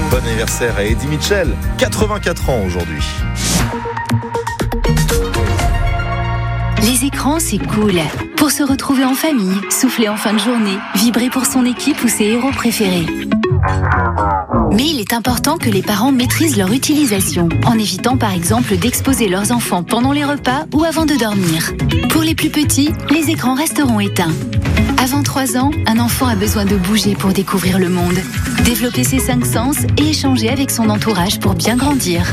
Bon anniversaire à Eddie Mitchell, 84 ans aujourd'hui. Les écrans, c'est cool. Pour se retrouver en famille, souffler en fin de journée, vibrer pour son équipe ou ses héros préférés. Mais il est important que les parents maîtrisent leur utilisation, en évitant par exemple d'exposer leurs enfants pendant les repas ou avant de dormir. Pour les plus petits, les écrans resteront éteints. Avant 3 ans, un enfant a besoin de bouger pour découvrir le monde, développer ses 5 sens et échanger avec son entourage pour bien grandir.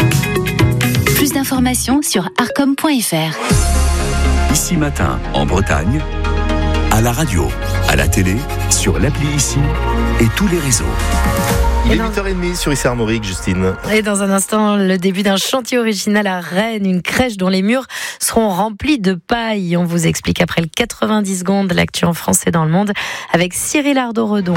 Plus d'informations sur arcom.fr. Ici Matin, en Bretagne, à la radio, à la télé, sur l'appli Ici et tous les réseaux. Il est 8h30 sur Ici Armorique, Justine. Et dans un instant, le début d'un chantier original à Rennes, une crèche dont les murs seront remplis de paille. On vous explique après le 90 secondes l'actu en France et dans le monde avec Cyril Ardo-Redon.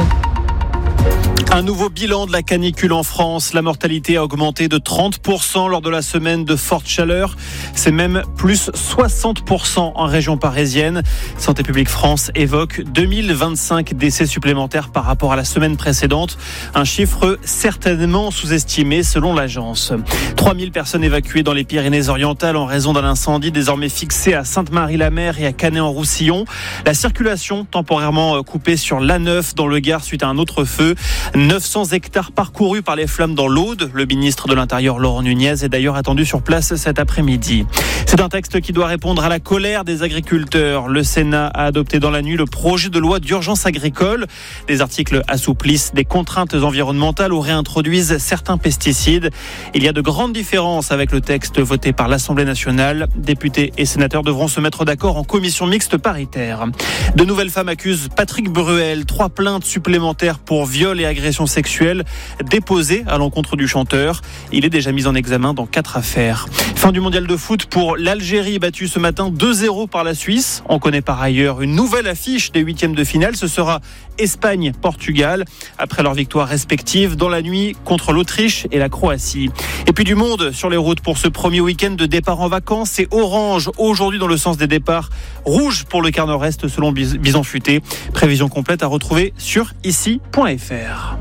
Un nouveau bilan de la canicule en France. La mortalité a augmenté de 30% lors de la semaine de forte chaleur. C'est même plus 60% en région parisienne. Santé publique France évoque 2025 décès supplémentaires par rapport à la semaine précédente. Un chiffre certainement sous-estimé selon l'agence. 3000 personnes évacuées dans les Pyrénées-Orientales en raison d'un incendie désormais fixé à Sainte-Marie-la-Mer et à Canet-en-Roussillon. La circulation temporairement coupée sur l'A9 dans le Gard suite à un autre feu. 900 hectares parcourus par les flammes dans l'Aude. Le ministre de l'Intérieur, Laurent Nunez, est d'ailleurs attendu sur place cet après-midi. C'est un texte qui doit répondre à la colère des agriculteurs. Le Sénat a adopté dans la nuit le projet de loi d'urgence agricole. Des articles assouplissent des contraintes environnementales ou réintroduisent certains pesticides. Il y a de grandes différences avec le texte voté par l'Assemblée nationale. Députés et sénateurs devront se mettre d'accord en commission mixte paritaire. De nouvelles femmes accusent Patrick Bruel. 3 plaintes supplémentaires pour viol et agression sexuelle déposées à l'encontre du chanteur. Il est déjà mis en examen dans 4 affaires. Fin du mondial de foot pour l'Algérie, battue ce matin 2-0 par la Suisse. On connaît par ailleurs une nouvelle affiche des 8e de finale. Ce sera Espagne-Portugal, après leurs victoires respectives dans la nuit contre l'Autriche et la Croatie. Et puis du monde sur les routes pour ce premier week-end de départ en vacances. C'est orange aujourd'hui dans le sens des départs, rouge pour le quart nord-est selon Bison Futé. Prévision complète à retrouver sur ici.fr.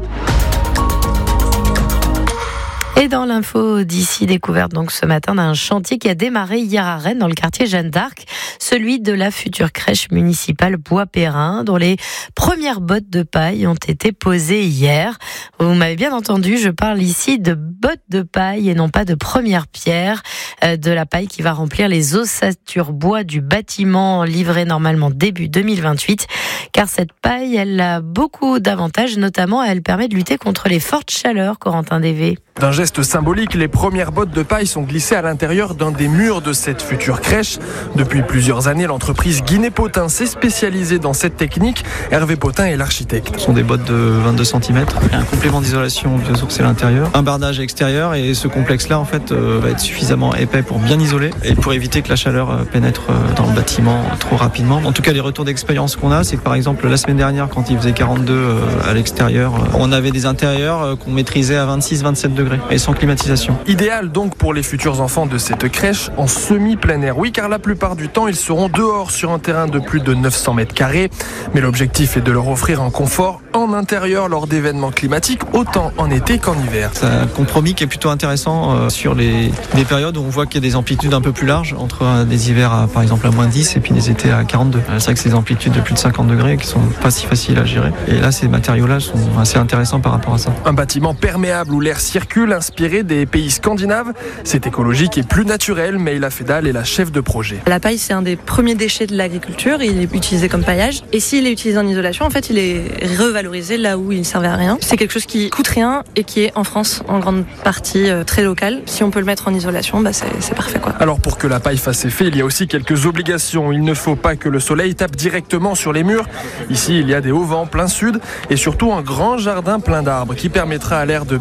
Et dans l'info d'ici, découverte donc ce matin d'un chantier qui a démarré hier à Rennes dans le quartier Jeanne d'Arc, celui de la future crèche municipale Bois-Perrin, dont les premières bottes de paille ont été posées hier. Vous m'avez bien entendu, je parle ici de bottes de paille et non pas de première pierre, de la paille qui va remplir les ossatures bois du bâtiment, livré normalement début 2028, car cette paille, elle a beaucoup d'avantages, notamment elle permet de lutter contre les fortes chaleurs, Corentin Dévé. D'un geste symbolique, les premières bottes de paille sont glissées à l'intérieur d'un des murs de cette future crèche. Depuis plusieurs années, l'entreprise Guinet-Potin s'est spécialisée dans cette technique. Hervé Potin est l'architecte. Ce sont des bottes de 22 cm, un complément d'isolation biosourcé à l'intérieur, un bardage extérieur, et ce complexe-là en fait va être suffisamment épais pour bien isoler et pour éviter que la chaleur pénètre dans le bâtiment trop rapidement. En tout cas, les retours d'expérience qu'on a, c'est que par exemple la semaine dernière, quand il faisait 42 à l'extérieur, on avait des intérieurs qu'on maîtrisait à 26-27 degrés et sans climatisation. Idéal donc pour les futurs enfants de cette crèche en semi-plein air. Oui, car la plupart du temps, ils seront dehors sur un terrain de plus de 900 mètres carrés. Mais l'objectif est de leur offrir un confort en intérieur lors d'événements climatiques, autant en été qu'en hiver. C'est un compromis qui est plutôt intéressant sur des périodes où on voit qu'il y a des amplitudes un peu plus larges, entre des hivers à, par exemple à moins 10 et puis des étés à 42. C'est vrai que c'est des amplitudes de plus de 50 degrés qui sont pas si faciles à gérer. Et là, ces matériaux-là sont assez intéressants par rapport à ça. Un bâtiment perméable où l'air circule, inspiré des pays scandinaves. C'est écologique et plus naturel. Meila Fedal est la chef de projet. La paille, c'est un des premiers déchets de l'agriculture. Il est utilisé comme paillage. Et s'il est utilisé en isolation, en fait, il est revalorisé là où il ne servait à rien. C'est quelque chose qui coûte rien et qui est en France en grande partie très local. Si on peut le mettre en isolation, c'est parfait, quoi. Alors pour que la paille fasse effet, il y a aussi quelques obligations. Il ne faut pas que le soleil tape directement sur les murs. Ici, il y a des hauts vents plein sud et surtout un grand jardin plein d'arbres qui permettra à l'air de bien circuler.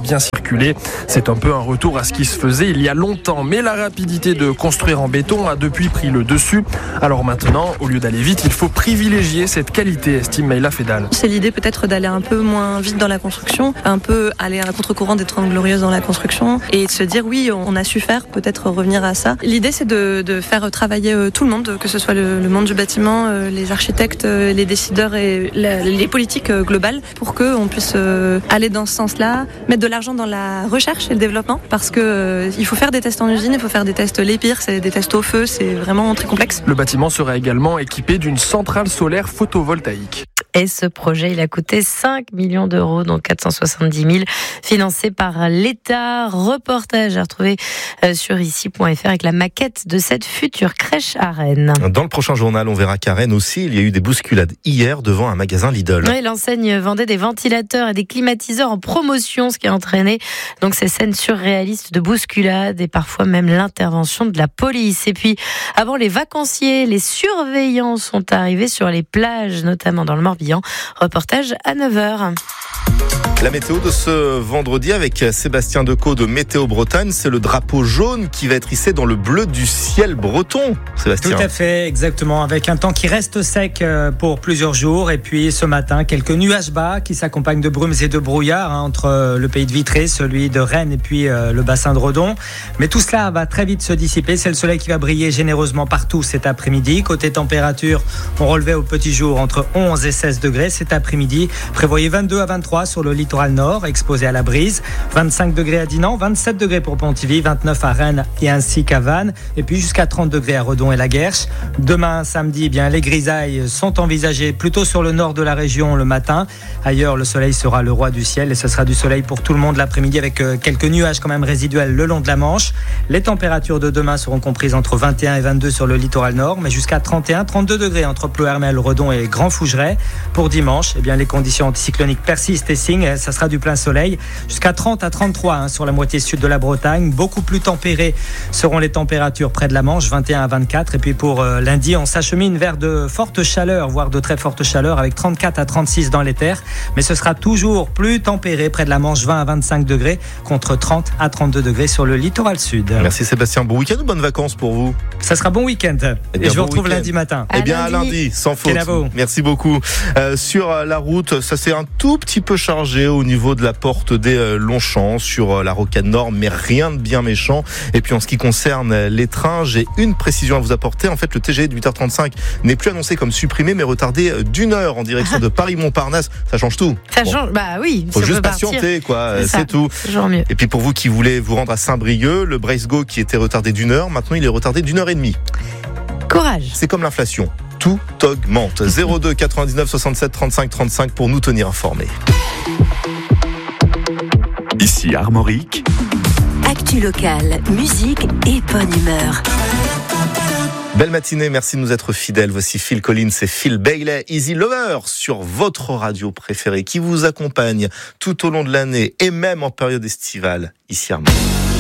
circuler. C'est un peu un retour à ce qui se faisait il y a longtemps, mais la rapidité de construire en béton a depuis pris le dessus. Alors maintenant, au lieu d'aller vite, il faut privilégier cette qualité, estime Maïla Fedal. C'est l'idée peut-être d'aller un peu moins vite dans la construction, un peu aller à contre-courant des 30 glorieuses dans la construction et de se dire oui, on a su faire, peut-être revenir à ça. L'idée c'est de faire travailler tout le monde, que ce soit le monde du bâtiment, les architectes, les décideurs et les politiques globales pour qu'on puisse aller dans ce sens-là, mettre de l'argent dans la recherche et le développement parce que il faut faire des tests en usine, il faut faire des tests les pires, c'est des tests au feu, c'est vraiment très complexe. Le bâtiment sera également équipé d'une centrale solaire photovoltaïque. Et ce projet, il a coûté 5 millions d'euros, donc 470 000, financé par l'État. Reportage à retrouver sur ici.fr avec la maquette de cette future crèche à Rennes. Dans le prochain journal, on verra qu'à Rennes aussi, il y a eu des bousculades hier devant un magasin Lidl. Oui, l'enseigne vendait des ventilateurs et des climatiseurs en promotion, ce qui a entraîné donc ces scènes surréalistes de bousculades et parfois même l'intervention de la police. Et puis, avant les vacanciers, les surveillants sont arrivés sur les plages, notamment dans le Morbihan. Reportage à 9h. La météo de ce vendredi avec Sébastien Decaux de Météo Bretagne, c'est le drapeau jaune qui va être hissé dans le bleu du ciel breton. Sébastien. Tout à fait, exactement, avec un temps qui reste sec pour plusieurs jours et puis ce matin, quelques nuages bas qui s'accompagnent de brumes et de brouillards entre le pays de Vitré, celui de Rennes et puis le bassin de Redon. Mais tout cela va très vite se dissiper, c'est le soleil qui va briller généreusement partout cet après-midi. Côté température, on relevait au petit jour entre 11 et 16 degrés cet après-midi. Prévoyez 22 à 23 sur le littoral nord, exposé à la brise, 25 degrés à Dinan, 27 degrés pour Pontivy, 29 à Rennes et ainsi qu'à Vannes, et puis jusqu'à 30 degrés à Redon et la Guerche. Demain, samedi, les grisailles sont envisagées plutôt sur le nord de la région le matin. Ailleurs, le soleil sera le roi du ciel et ce sera du soleil pour tout le monde l'après-midi avec quelques nuages quand même résiduels le long de la Manche. Les températures de demain seront comprises entre 21 et 22 sur le littoral nord, mais jusqu'à 31, 32 degrés entre Ploërmel, Redon et Grand Fougeray. Pour dimanche, les conditions anticycloniques persistent et signent. Ça sera du plein soleil, jusqu'à 30 à 33 sur la moitié sud de la Bretagne. Beaucoup plus tempérées seront les températures près de la Manche, 21 à 24. Et puis pour lundi, on s'achemine vers de fortes chaleurs, voire de très fortes chaleurs, avec 34 à 36 dans les terres. Mais ce sera toujours plus tempéré près de la Manche, 20 à 25 degrés, contre 30 à 32 degrés sur le littoral sud. Merci Sébastien. Bon week-end ou bonnes vacances pour vous? Ça sera bon week-end. Et je vous retrouve lundi matin. À lundi, sans faute. Merci beaucoup. Sur la route, ça s'est un tout petit peu chargé au niveau de la porte des Longchamps sur la rocade nord, mais rien de bien méchant. Et puis en ce qui concerne les trains, j'ai une précision à vous apporter. En fait, le TGV de 8h35 n'est plus annoncé comme supprimé, mais retardé d'1 heure en direction de Paris-Montparnasse. Ça change tout. Ça change, oui. Faut juste patienter, quoi. C'est tout. Mieux. Et puis pour vous qui voulez vous rendre à Saint-Brieuc, le Brest-Go qui était retardé d'1 heure, maintenant il est retardé d'1 heure et demie. Courage. C'est comme l'inflation. Tout augmente. 02 99 67 35 35 pour nous tenir informés. Ici Armorique. Actu locale, musique et bonne humeur. Belle matinée, merci de nous être fidèles. Voici Phil Collins et Phil Bailey, Easy Lover, sur votre radio préférée qui vous accompagne tout au long de l'année et même en période estivale. Ici Armorique.